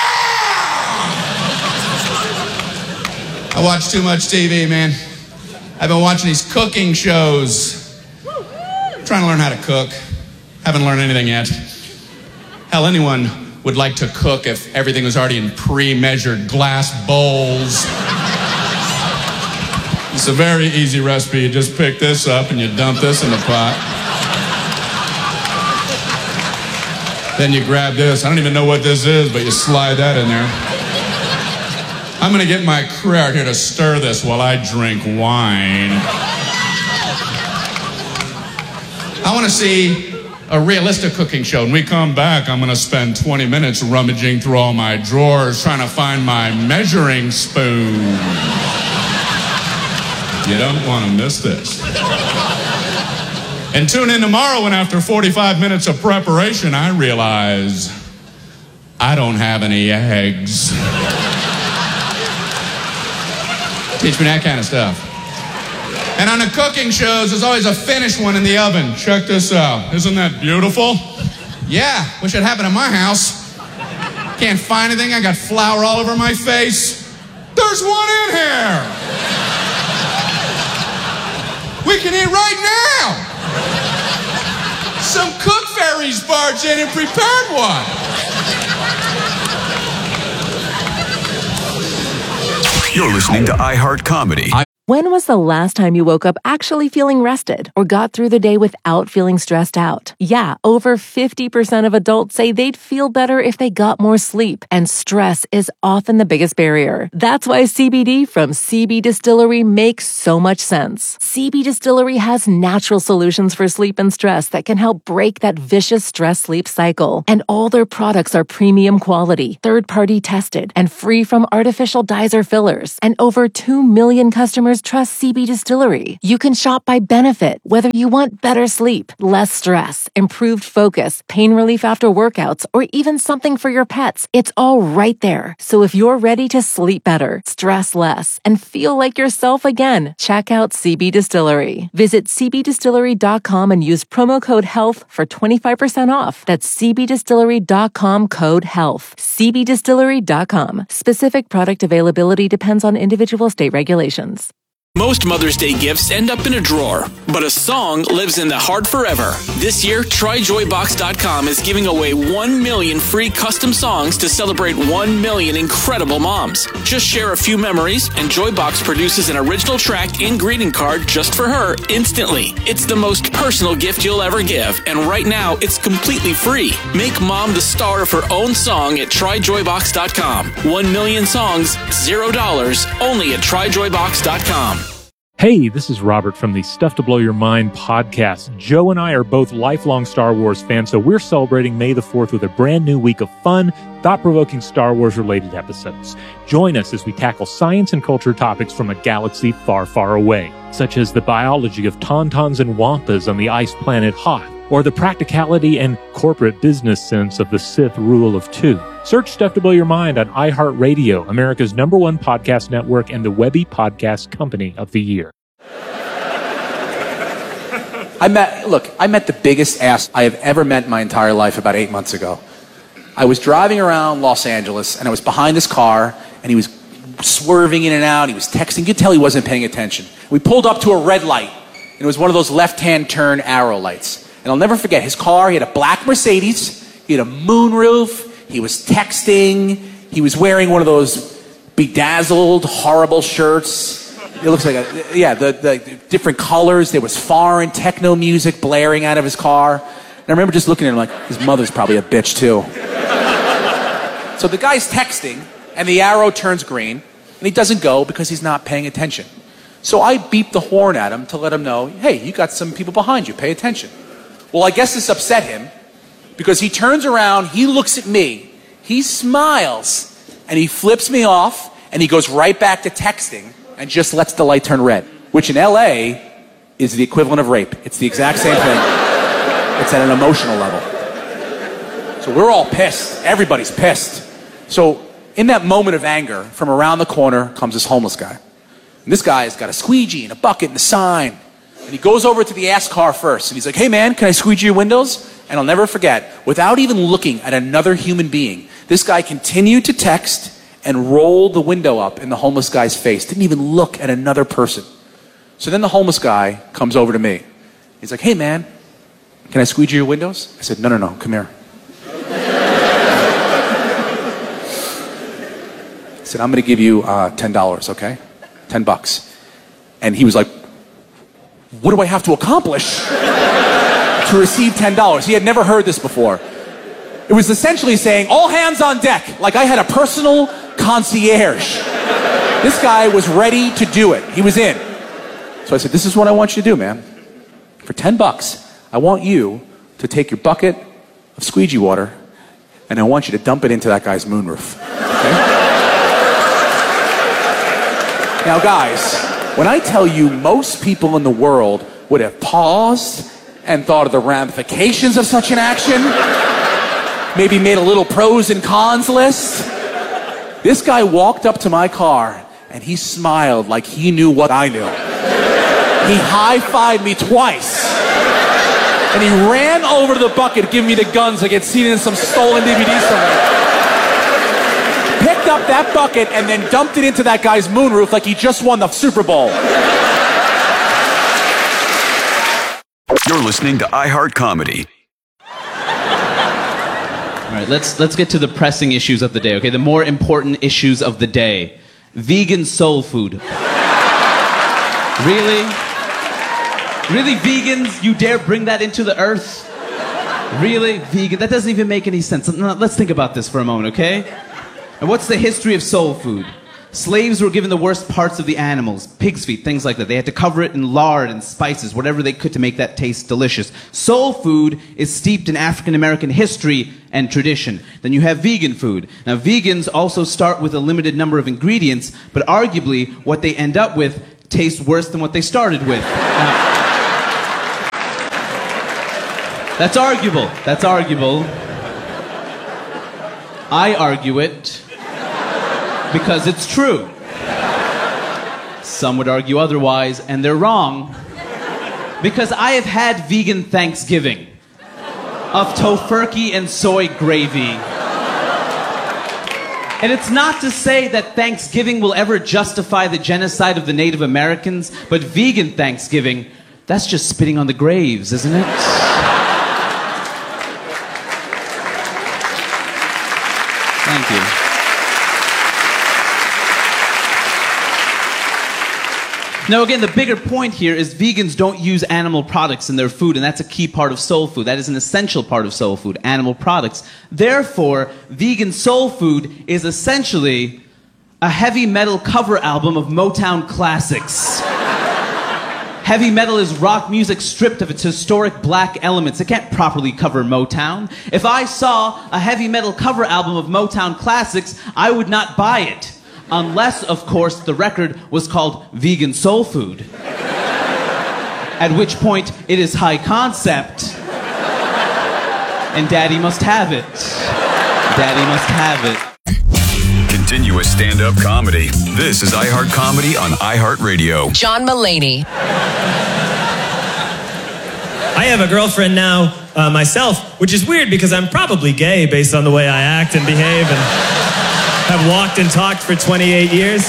I watch too much T V, man. I've been watching these cooking shows. Trying to learn how to cook. Haven't learned anything yet. Hell, anyone would like to cook if everything was already in pre-measured glass bowls. It's a very easy recipe. You just pick this up and you dump this in the pot. Then you grab this. I don't even know what this is, but you slide that in there. I'm gonna get my crew out here to stir this while I drink wine. I wanna see a realistic cooking show. When we come back, I'm gonna spend twenty minutes rummaging through all my drawers trying to find my measuring spoon. You don't wanna miss this. And tune in tomorrow when after forty-five minutes of preparation, I realize I don't have any eggs. Teach me that kind of stuff. And on the cooking shows, there's always a finished one in the oven. Check this out. Isn't that beautiful? Yeah, wish it happened at my house. Can't find anything. I got flour all over my face. There's one in here. We can eat right now. Some cook fairies barged in and prepared one. You're listening to iHeart Comedy. When was the last time you woke up actually feeling rested or got through the day without feeling stressed out? Yeah, over fifty percent of adults say they'd feel better if they got more sleep, and stress is often the biggest barrier. That's why C B D from C B Distillery makes so much sense. C B Distillery has natural solutions for sleep and stress that can help break that vicious stress-sleep cycle. And all their products are premium quality, third-party tested, and free from artificial dyes or fillers. And over two million customers trust C B Distillery. You can shop by benefit, whether you want better sleep, less stress, improved focus, pain relief after workouts, or even something for your pets. It's all right there. So if you're ready to sleep better, stress less, and feel like yourself again, check out C B Distillery. Visit c b distillery dot com and use promo code HEALTH for twenty-five percent off. That's c b distillery dot com code HEALTH. c b distillery dot com. Specific product availability depends on individual state regulations. Most Mother's Day gifts end up in a drawer, but a song lives in the heart forever. This year, try joy box dot com is giving away one million free custom songs to celebrate one million incredible moms. Just share a few memories, and Joybox produces an original track and greeting card just for her instantly. It's the most personal gift you'll ever give, and right now, it's completely free. Make mom the star of her own song at try joy box dot com. One million songs, zero dollars, only at try joy box dot com. Hey, this is Robert from the Stuff to Blow Your Mind podcast. Joe and I are both lifelong Star Wars fans, so we're celebrating May the fourth with a brand new week of fun, thought-provoking Star Wars-related episodes. Join us as we tackle science and culture topics from a galaxy far, far away, such as the biology of tauntauns and wampas on the ice planet Hoth, or the practicality and corporate business sense of the Sith rule of two. Search Stuff to Blow Your Mind on iHeartRadio, America's number one podcast network and the Webby Podcast Company of the Year. I met, look, I met the biggest ass I have ever met in my entire life about eight months ago. I was driving around Los Angeles, and I was behind his car, and he was swerving in and out. He was texting. You could tell he wasn't paying attention. We pulled up to a red light, and it was one of those left-hand turn arrow lights. And I'll never forget, his car, he had a black Mercedes, he had a moonroof, he was texting, he was wearing one of those bedazzled, horrible shirts. It looks like a, yeah, the, the different colors. There was foreign techno music blaring out of his car. And I remember just looking at him like, his mother's probably a bitch too. So the guy's texting, and the arrow turns green, and he doesn't go because he's not paying attention. So I beep the horn at him to let him know, hey, you got some people behind you, pay attention. Well, I guess this upset him, because he turns around, he looks at me, he smiles, and he flips me off, and he goes right back to texting, and just lets the light turn red, which in L A is the equivalent of rape. It's the exact same thing. It's at an emotional level. So we're all pissed. Everybody's pissed. So in that moment of anger, from around the corner comes this homeless guy. And this guy has got a squeegee and a bucket and a sign. And he goes over to the ass car first, and he's like, hey man, can I squeegee your windows? And I'll never forget, without even looking at another human being, this guy continued to text and rolled the window up in the homeless guy's face. Didn't even look at another person. So then the homeless guy comes over to me. He's like, hey man, can I squeegee your windows? I said, no, no, no, come here. I said, I'm going to give you uh, ten dollars, okay? ten bucks. And he was like, what do I have to accomplish to receive ten dollars? He had never heard this before. It was essentially saying, all hands on deck, like I had a personal concierge. This guy was ready to do it. He was in. So I said, this is what I want you to do, man. For ten bucks, I want you to take your bucket of squeegee water, and I want you to dump it into that guy's moonroof. Okay? Now, guys, when I tell you most people in the world would have paused and thought of the ramifications of such an action, maybe made a little pros and cons list, this guy walked up to my car and he smiled like he knew what I knew. He high-fived me twice. And he ran over to the bucket, giving me the guns like he'd seen it in some stolen D V D somewhere. Picked up that bucket and then dumped it into that guy's moonroof like he just won the Super Bowl. You're listening to iHeart Comedy. All right, let's let's get to the pressing issues of the day, okay? The more important issues of the day. Vegan soul food. Really? Really, vegans? You dare bring that into the earth? Really? Vegan? That doesn't even make any sense. Let's think about this for a moment, okay? And what's the history of soul food? Slaves were given the worst parts of the animals, pig's feet, things like that. They had to cover it in lard and spices, whatever they could to make that taste delicious. Soul food is steeped in African American history and tradition. Then you have vegan food. Now, vegans also start with a limited number of ingredients, but arguably what they end up with tastes worse than what they started with. Now, that's arguable. That's arguable. I argue it because it's true. Some would argue otherwise, and they're wrong. Because I have had vegan Thanksgiving of tofurkey and soy gravy. And it's not to say that Thanksgiving will ever justify the genocide of the Native Americans, but vegan Thanksgiving, that's just spitting on the graves, isn't it? Thank you. Now, again, the bigger point here is vegans don't use animal products in their food, and that's a key part of soul food. That is an essential part of soul food, animal products. Therefore, vegan soul food is essentially a heavy metal cover album of Motown classics. Heavy metal is rock music stripped of its historic black elements. It can't properly cover Motown. If I saw a heavy metal cover album of Motown classics, I would not buy it. Unless, of course, the record was called Vegan Soul Food. At which point, it is high concept. And Daddy must have it. Daddy must have it. Continuous stand-up comedy. This is iHeart Comedy on iHeartRadio. John Mulaney. I have a girlfriend now, uh, myself, which is weird because I'm probably gay based on the way I act and behave and have walked and talked for twenty-eight years.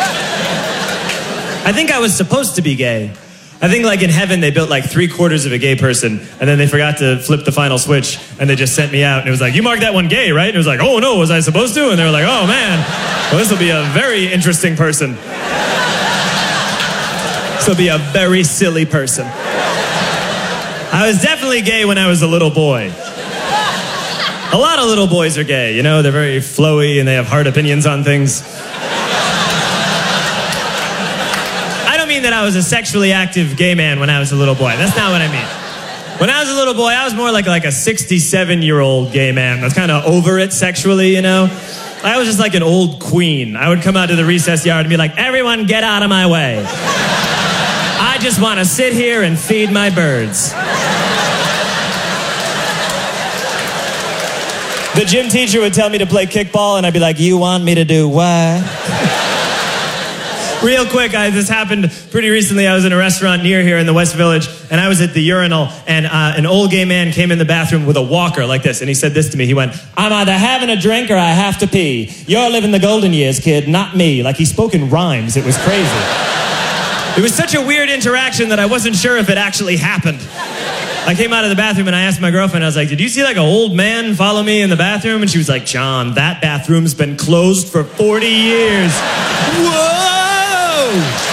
I think I was supposed to be gay. I think like in heaven they built like three quarters of a gay person and then they forgot to flip the final switch and they just sent me out and it was like, you marked that one gay, right? And it was like, oh no, was I supposed to? And they were like, oh man, well this will be a very interesting person. This will be a very silly person. I was definitely gay when I was a little boy. A lot of little boys are gay, you know, they're very flowy and they have hard opinions on things. I don't mean that I was a sexually active gay man when I was a little boy. That's not what I mean. When I was a little boy, I was more like, like a sixty-seven-year-old gay man that's kind of over it sexually, you know? I was just like an old queen. I would come out to the recess yard and be like, everyone get out of my way. I just want to sit here and feed my birds. The gym teacher would tell me to play kickball, and I'd be like, you want me to do what? Real quick, I, this happened pretty recently. I was in a restaurant near here in the West Village, and I was at the urinal, and uh, an old gay man came in the bathroom with a walker like this, and he said this to me. He went, I'm either having a drink or I have to pee. You're living the golden years, kid, not me. Like, he spoke in rhymes. It was crazy. It was such a weird interaction that I wasn't sure if it actually happened. I came out of the bathroom and I asked my girlfriend, I was like, did you see like an old man follow me in the bathroom? And she was like, John, that bathroom's been closed for forty years. Whoa!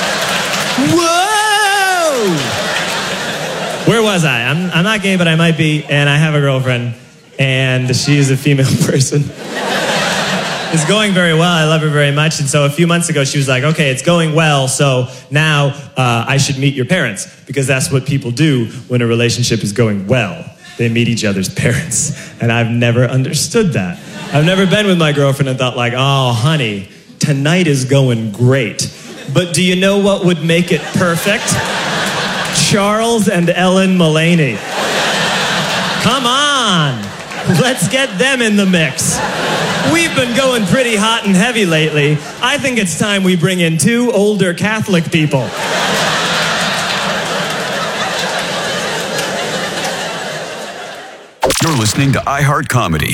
Whoa! Where was I? I'm, I'm not gay, but I might be, and I have a girlfriend, and she is a female person. It's going very well. I love her very much. And so a few months ago, she was like, okay, it's going well. So now uh, I should meet your parents because that's what people do when a relationship is going well. They meet each other's parents. And I've never understood that. I've never been with my girlfriend and thought like, oh, honey, tonight is going great. But do you know what would make it perfect? Charles and Ellen Mulaney. Come on. Let's get them in the mix. We've been going pretty hot and heavy lately. I think it's time we bring in two older Catholic people. You're listening to iHeart Comedy.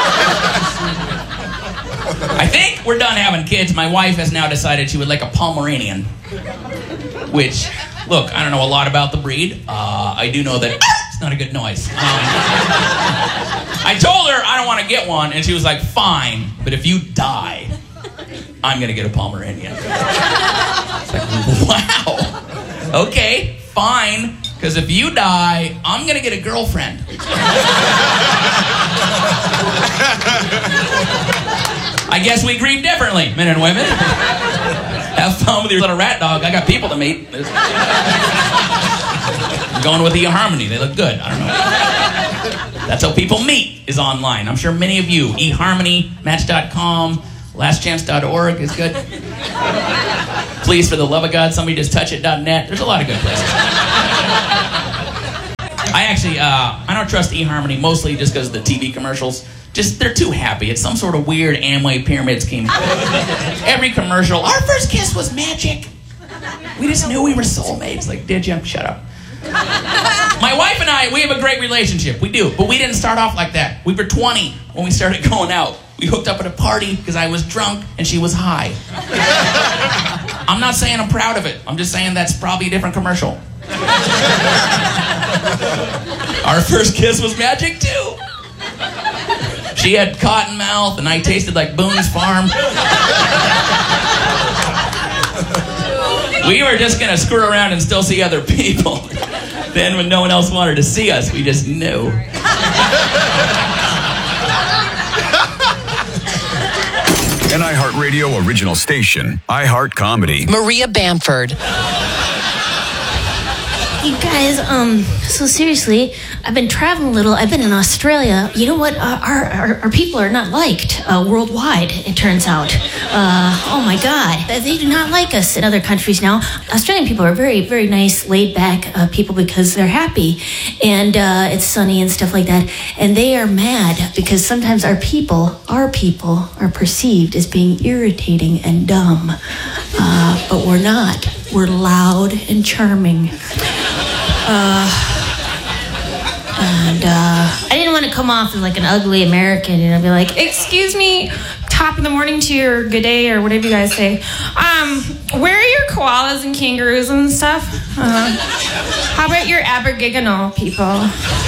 I think we're done having kids. My wife has now decided she would like a Pomeranian. Which, look, I don't know a lot about the breed. Uh, I do know that it's not a good noise. Um, I told her I don't want to get one, and she was like, fine, but if you die, I'm going to get a Pomeranian. It's like, wow. Okay, fine. Because if you die, I'm going to get a girlfriend. I guess we grieve differently, men and women. Have fun with your little rat dog. I got people to meet. I'm going with eHarmony. They look good. I don't know. That's how people meet, is online. I'm sure many of you. eHarmony, Match dot com, Last Chance dot org is good. Please, for the love of God, somebody just touch it dot net. There's a lot of good places. I actually, uh, I don't trust eHarmony mostly just because of the T V commercials. Just, they're too happy. It's some sort of weird Amway pyramid scheme. Every commercial, our first kiss was magic. We just knew we were soulmates. Like, did you? Shut up. My wife and I, we have a great relationship. We do. But we didn't start off like that. We were twenty when we started going out. We hooked up at a party because I was drunk and she was high. I'm not saying I'm proud of it. I'm just saying that's probably a different commercial. Our first kiss was magic too. She had cotton mouth and I tasted like Boone's Farm. We were just gonna screw around and still see other people. Then when no one else wanted to see us, we just knew. An iHeartRadio original station, iHeart Comedy. Maria Bamford. You guys, um, so seriously, I've been traveling a little. I've been in Australia. You know what? Uh, our, our our people are not liked uh, worldwide, it turns out. Uh, oh my God. They do not like us in other countries now. Australian people are very, very nice, laid back uh, people because they're happy. And uh, it's sunny and stuff like that. And they are mad because sometimes our people, our people, are perceived as being irritating and dumb. Uh, but we're not. We're loud and charming. Uh, and uh, I didn't want to come off as like an ugly American and I'd be like, excuse me, top of the morning to you or good day or whatever you guys say. Um, where are your koalas and kangaroos and stuff? Uh, how about your Aborigine people?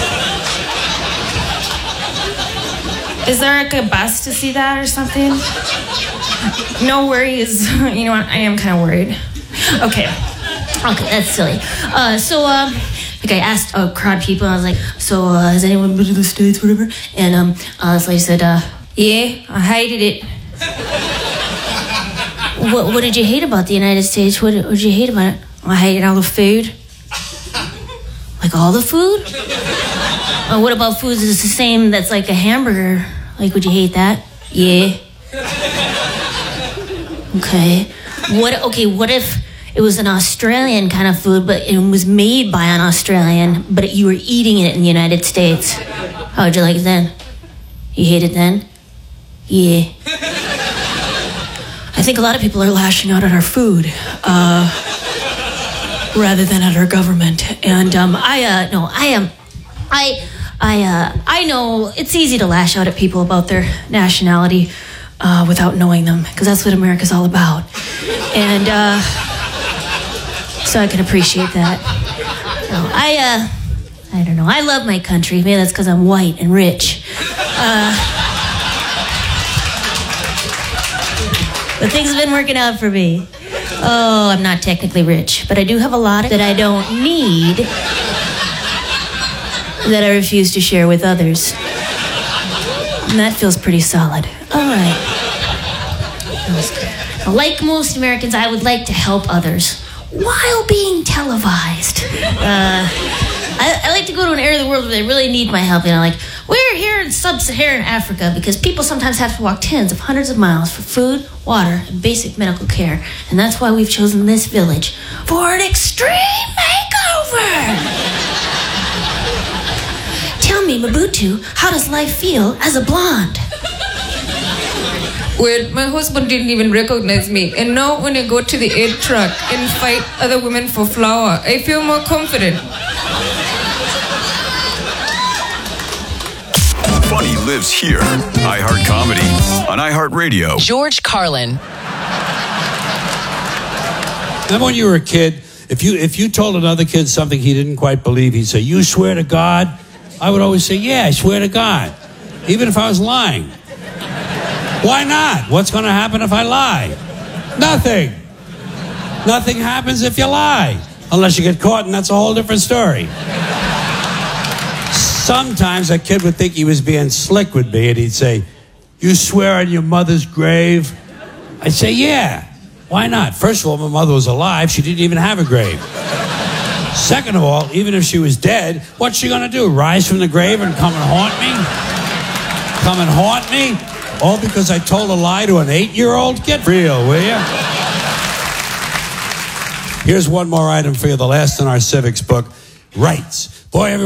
Is there like a bus to see that or something? No worries. You know what? I am kind of worried. Okay. Okay, that's silly. Uh, so, um, like I asked a uh, crowd of people, I was like, so, uh, has anyone been to the States, whatever? And, um, uh, this lady said, uh, yeah, I hated it. what, what did you hate about the United States? What, what did you hate about it? I hated all the food. Like all the food? Uh, what about food that's the same that's like a hamburger? Like, would you hate that? Yeah. Okay. What, okay, what if it was an Australian kind of food, but it was made by an Australian, but you were eating it in the United States? How would you like it then? You hate it then? Yeah. I think a lot of people are lashing out at our food, uh, rather than at our government. And um, I, uh, no, I am, um, I, I, uh, I know it's easy to lash out at people about their nationality uh, without knowing them, because that's what America's all about. And, uh... so I can appreciate that. No, I, uh, I don't know. I love my country. Maybe that's because I'm white and rich. Uh, but things have been working out for me. Oh, I'm not technically rich, but I do have a lot that I don't need that I refuse to share with others. And that feels pretty solid. All right. Like most Americans, I would like to help others while being televised. Uh, I, I like to go to an area of the world where they really need my help. You know, like, we're here in sub-Saharan Africa because people sometimes have to walk tens of hundreds of miles for food, water, and basic medical care. And that's why we've chosen this village for an extreme makeover. Tell me, Mobutu, how does life feel as a blonde? Well, my husband didn't even recognize me. And now when I go to the aid truck and fight other women for flour, I feel more confident. Funny lives here. iHeart Comedy on iHeartRadio. George Carlin. Then when you were a kid, if you if you told another kid something he didn't quite believe, he'd say, "You swear to God?" I would always say, "Yeah, I swear to God," even if I was lying. Why not? What's going to happen if I lie? Nothing. Nothing happens if you lie. Unless you get caught, and that's a whole different story. Sometimes a kid would think he was being slick with me, and he'd say, "You swear on your mother's grave?" I'd say, "Yeah. Why not? First of all, my mother was alive. She didn't even have a grave. Second of all, even if she was dead, what's she gonna do? Rise from the grave and come and haunt me? Come and haunt me? All because I told a lie to an eight-year-old? Get real, will you?" Here's one more item for you, the last in our civics book. Rights. Boy, every